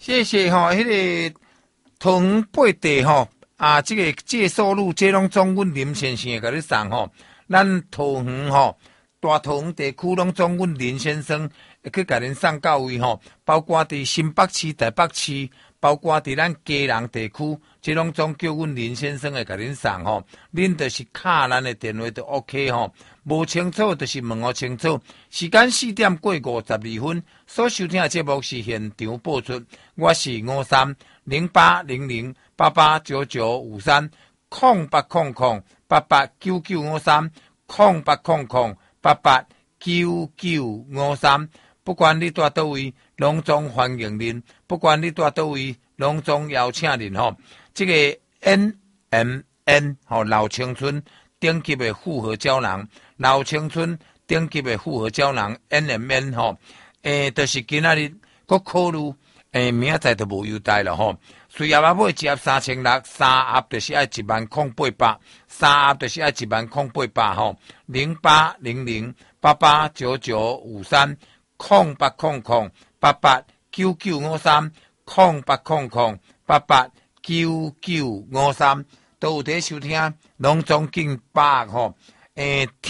谢谢吼，迄个桃园八地吼这个介绍路，这拢总阮林先生甲你送吼。咱桃园吼，大桃园地区拢总阮林先生会去甲恁送到位吼，包括伫新北市、台北市，包括伫咱基隆地区，这拢总叫阮林先生会甲恁送吼。恁就是敲咱的电话就 OK 吼。无清楚就是问我清楚。时间4点过52分，所收听的节目是现场播出。我是530800889953 0800889953 0800889953。不管你住倒位，拢总欢迎您；不管你住倒位，拢总邀请您吼。这个 NMN 吼老青春顶级的复合胶囊。老青春顶级的复合胶囊 NMN 吼，就是今仔日搁考虑，明仔载就无优待了吼。随后买一盒3600，三盒就是要10800，三盒就是要10800吼。0800889953 0800889953 0800889953都有在收听，拢总敬8吼。